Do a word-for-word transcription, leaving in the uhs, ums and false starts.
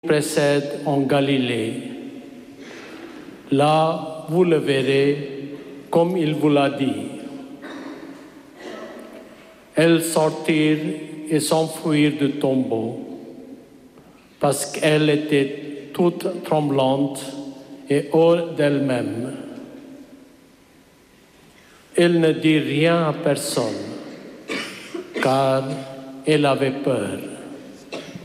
précède en Galilée. Là, vous le verrez comme il vous l'a dit. Elles sortirent et s'enfuirent du tombeau, parce qu'elle était toute tremblante et hors d'elle-même. Elle ne dit rien à personne, car elle avait peur.